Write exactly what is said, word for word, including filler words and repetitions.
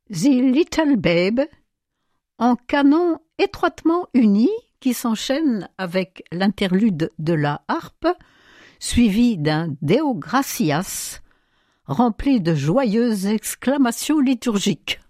The Little Babe, en canon étroitement uni qui s'enchaîne avec l'interlude de la harpe, suivi d'un Deo Gratias, rempli de joyeuses exclamations liturgiques.